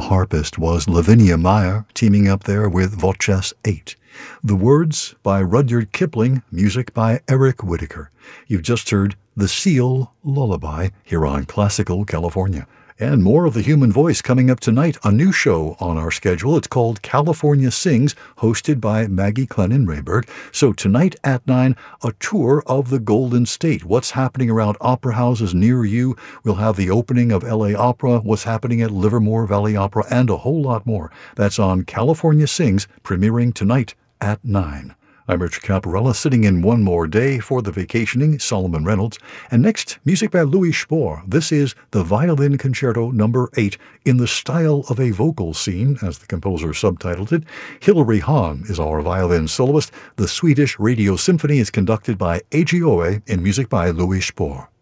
harpist was Lavinia Meyer, teaming up there with Voces 8. The words by Rudyard Kipling, music by Eric Whitacre. You've just heard The Seal Lullaby here on Classical California. And more of the human voice coming up tonight, a new show on our schedule. It's called California Sings, hosted by Maggie Clennon Rayberg. So tonight at 9, a tour of the Golden State. What's happening around opera houses near you. We'll have the opening of LA Opera, what's happening at Livermore Valley Opera, and a whole lot more. That's on California Sings, premiering tonight at 9. I'm Richard Caparella, sitting in one more day for the vacationing Solomon Reynolds. And next, music by Louis Spohr. This is the Violin Concerto No. 8 in the style of a vocal scene, as the composer subtitled it. Hilary Hahn is our violin soloist. The Swedish Radio Symphony is conducted by A.G. Owe in music by Louis Spohr.